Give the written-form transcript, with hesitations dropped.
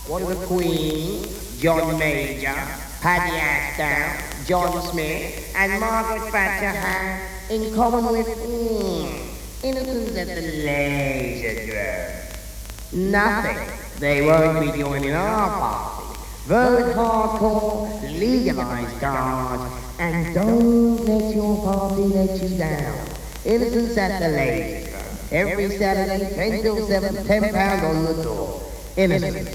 What the Queen, John Major, Paddy Ashdown, John Smith, and Margaret Thatcher have in common with innocents at the laser drum? Nothing. They won't be joining our party. Vote hardcore, legalize cars, and don't let your party let you down. Innocents at the laser drum. Every Saturday, 10 till 7, £10 on the door. Innocents.